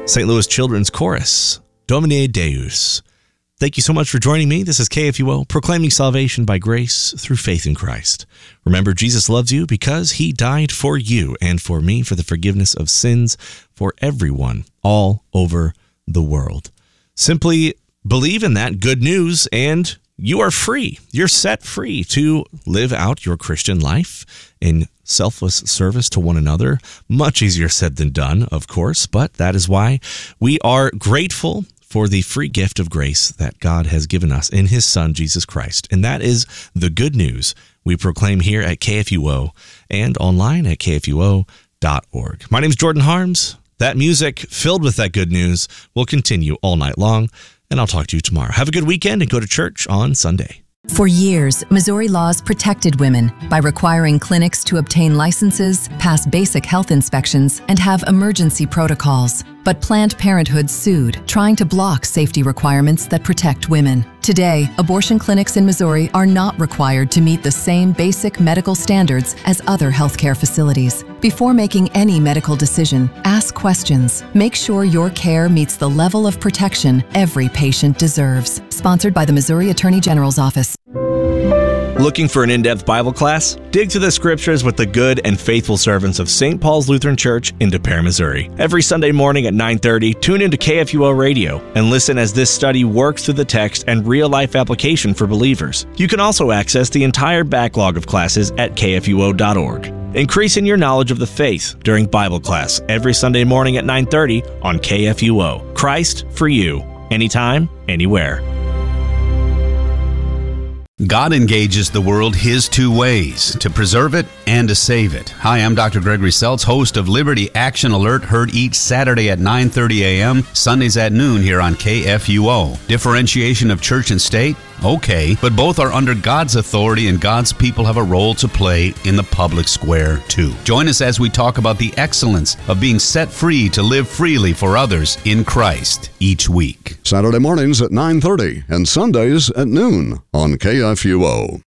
St. Louis Children's Chorus, Domine Deus. Thank you so much for joining me. This is KFUO, proclaiming salvation by grace through faith in Christ. Remember, Jesus loves you because he died for you and for me for the forgiveness of sins for everyone all over the world. Simply believe in that good news and you are free. You're set free to live out your Christian life in selfless service to one another. Much easier said than done, of course, but that is why we are grateful for the free gift of grace that God has given us in his Son, Jesus Christ. And that is the good news we proclaim here at KFUO and online at kfuo.org. My name is Jordan Harms. That music filled with that good news will continue all night long, and I'll talk to you tomorrow. Have a good weekend and go to church on Sunday. For years, Missouri laws protected women by requiring clinics to obtain licenses, pass basic health inspections, and have emergency protocols. But Planned Parenthood sued, trying to block safety requirements that protect women. Today, abortion clinics in Missouri are not required to meet the same basic medical standards as other healthcare facilities. Before making any medical decision, ask questions. Make sure your care meets the level of protection every patient deserves. Sponsored by the Missouri Attorney General's Office. Looking for an in-depth Bible class? Dig through the scriptures with the good and faithful servants of St. Paul's Lutheran Church in Des Peres, Missouri. Every Sunday morning at 9:30, tune into KFUO Radio and listen as this study works through the text and real-life application for believers. You can also access the entire backlog of classes at kfuo.org. Increasing your knowledge of the faith during Bible class every Sunday morning at 9:30 on KFUO. Christ for you, anytime, anywhere. God engages the world his two ways, to preserve it and to save it. Hi, I'm Dr. Gregory Seltz, host of Liberty Action Alert, heard each Saturday at 9:30 a.m., Sundays at noon here on KFUO. Differentiation of church and state? Okay, but both are under God's authority and God's people have a role to play in the public square too. Join us as we talk about the excellence of being set free to live freely for others in Christ each week. Saturday mornings at 9:30 and Sundays at noon on KFUO.